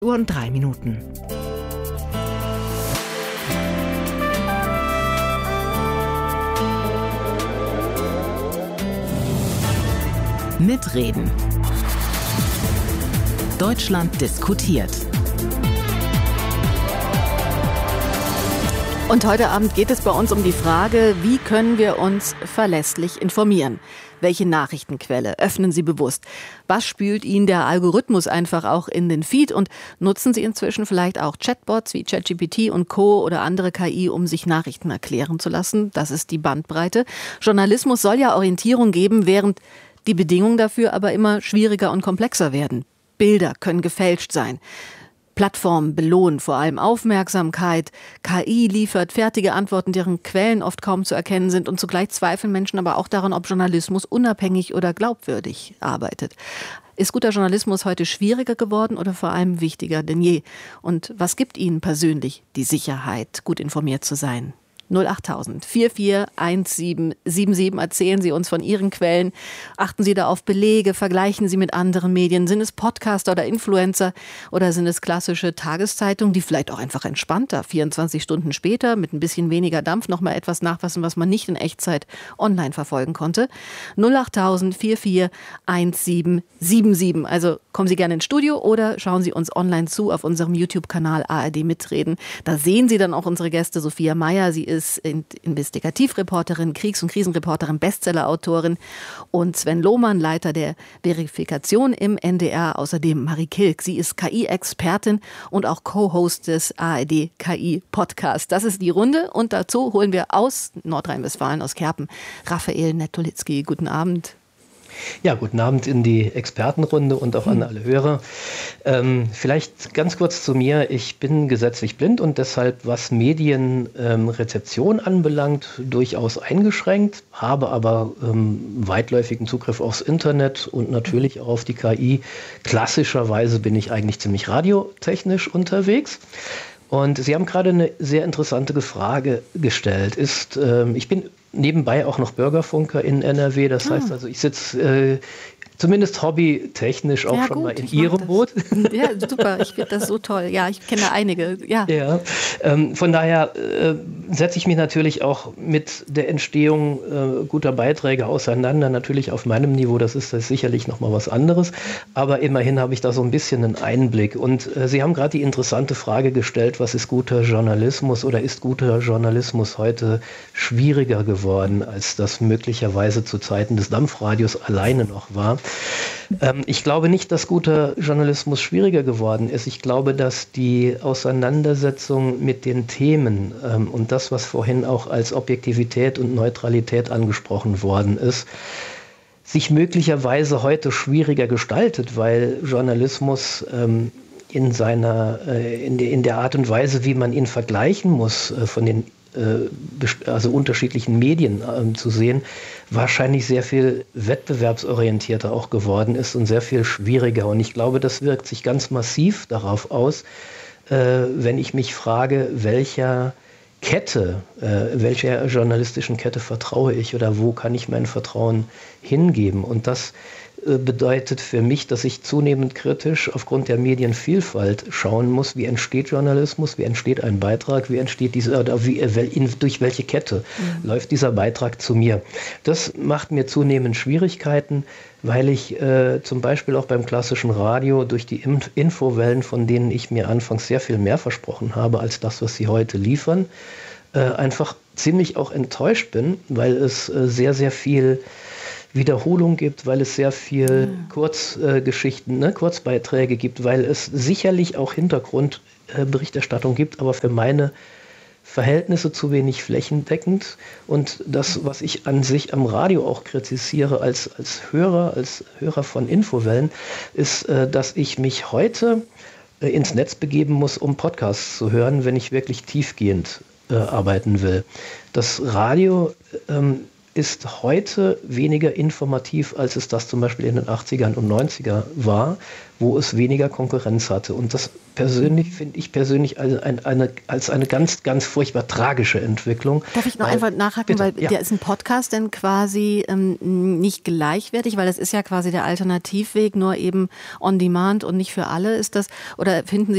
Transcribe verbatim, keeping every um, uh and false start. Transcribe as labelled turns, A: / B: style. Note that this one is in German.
A: Uhr und drei Minuten. Mitreden. Deutschland diskutiert.
B: Und heute Abend geht es bei uns um die Frage, wie können wir uns verlässlich informieren? Welche Nachrichtenquelle öffnen Sie bewusst? Was spült Ihnen der Algorithmus einfach auch in den Feed? Und nutzen Sie inzwischen vielleicht auch Chatbots wie ChatGPT und Co. oder andere K I, um sich Nachrichten erklären zu lassen? Das ist die Bandbreite. Journalismus soll ja Orientierung geben, während die Bedingungen dafür aber immer schwieriger und komplexer werden. Bilder können gefälscht sein. Plattformen belohnen vor allem Aufmerksamkeit. K I liefert fertige Antworten, deren Quellen oft kaum zu erkennen sind. Und zugleich zweifeln Menschen aber auch daran, ob Journalismus unabhängig oder glaubwürdig arbeitet. Ist guter Journalismus heute schwieriger geworden oder vor allem wichtiger denn je? Und was gibt Ihnen persönlich die Sicherheit, gut informiert zu sein? null acht tausend vier vier eins sieben sieben sieben. Erzählen Sie uns von Ihren Quellen. Achten Sie da auf Belege, vergleichen Sie mit anderen Medien. Sind es Podcaster oder Influencer oder sind es klassische Tageszeitungen, die vielleicht auch einfach entspannter, vierundzwanzig Stunden später mit ein bisschen weniger Dampf noch mal etwas nachfassen, was man nicht in Echtzeit online verfolgen konnte? null acht tausend vier vier eins sieben sieben sieben. Also kommen Sie gerne ins Studio oder schauen Sie uns online zu auf unserem YouTube-Kanal A R D Mitreden. Da sehen Sie dann auch unsere Gäste Sophia Meyer. Sie ist Investigativreporterin, Kriegs- und Krisenreporterin, Bestsellerautorin und Sven Lohmann, Leiter der Verifikation im N D R. Außerdem Marie Kilk. Sie ist K I-Expertin und auch Co-Host des A R D K I-Podcasts. Das ist die Runde und dazu holen wir aus Nordrhein-Westfalen, aus Kerpen, Raphael Netolitzki. Guten Abend.
C: Ja, guten Abend in die Expertenrunde und auch an alle Hörer. Ähm, vielleicht ganz kurz zu mir. Ich bin gesetzlich blind und deshalb, was Medienrezeption ähm, anbelangt, durchaus eingeschränkt, habe aber ähm, weitläufigen Zugriff aufs Internet und natürlich auch auf die K I. Klassischerweise bin ich eigentlich ziemlich radiotechnisch unterwegs. Und Sie haben gerade eine sehr interessante Frage gestellt. Ist, ähm, ich bin nebenbei auch noch Bürgerfunker in N R W. Das ah. heißt also, ich sitze äh, zumindest hobbytechnisch auch ja, schon gut, mal in Ihrem Boot.
B: Ja, super. Ich finde das so toll. Ja, ich kenne einige. Ja.
C: ja ähm, von daher äh, setze ich mich natürlich auch mit der Entstehung äh, guter Beiträge auseinander. Natürlich auf meinem Niveau, das ist das sicherlich nochmal was anderes. Aber immerhin habe ich da so ein bisschen einen Einblick. Und äh, Sie haben gerade die interessante Frage gestellt, was ist guter Journalismus oder ist guter Journalismus heute schwieriger geworden, als das möglicherweise zu Zeiten des Dampfradios alleine noch war. Ähm, ich glaube nicht, dass guter Journalismus schwieriger geworden ist. Ich glaube, dass die Auseinandersetzung mit den Themen ähm, und das, was vorhin auch als Objektivität und Neutralität angesprochen worden ist, sich möglicherweise heute schwieriger gestaltet, weil Journalismus ähm, in seiner, äh, in, de, in der Art und Weise, wie man ihn vergleichen muss, äh, von den also unterschiedlichen Medien äh, zu sehen, wahrscheinlich sehr viel wettbewerbsorientierter auch geworden ist und sehr viel schwieriger. Und ich glaube, das wirkt sich ganz massiv darauf aus, äh, wenn ich mich frage, welcher Kette, äh, welcher journalistischen Kette vertraue ich oder wo kann ich mein Vertrauen hingeben? Und das bedeutet für mich, dass ich zunehmend kritisch aufgrund der Medienvielfalt schauen muss, wie entsteht Journalismus, wie entsteht ein Beitrag, wie entsteht diese, oder wie, durch welche Kette mhm. läuft dieser Beitrag zu mir. Das macht mir zunehmend Schwierigkeiten, weil ich äh, zum Beispiel auch beim klassischen Radio durch die Infowellen, von denen ich mir anfangs sehr viel mehr versprochen habe, als das, was sie heute liefern, äh, einfach ziemlich auch enttäuscht bin, weil es äh, sehr, sehr viel Wiederholung gibt, weil es sehr viel mhm. Kurzgeschichten, äh, ne, Kurzbeiträge gibt, weil es sicherlich auch Hintergrundberichterstattung äh, gibt, aber für meine Verhältnisse zu wenig flächendeckend. Und das, was ich an sich am Radio auch kritisiere als, als Hörer, als Hörer von Infowellen, ist, äh, dass ich mich heute äh, ins Netz begeben muss, um Podcasts zu hören, wenn ich wirklich tiefgehend äh, arbeiten will. Das Radio ähm, ist heute weniger informativ, als es das zum Beispiel in den achtzigern und neunzigern war, wo es weniger Konkurrenz hatte. Und das persönlich finde ich persönlich als eine, eine, als eine ganz, ganz furchtbar tragische Entwicklung.
B: Darf ich noch weil, einfach nachhaken, bitte, weil ja. der ist ein Podcast denn quasi ähm, nicht gleichwertig, weil das ist ja quasi der Alternativweg, nur eben on demand und nicht für alle. Ist das, oder finden Sie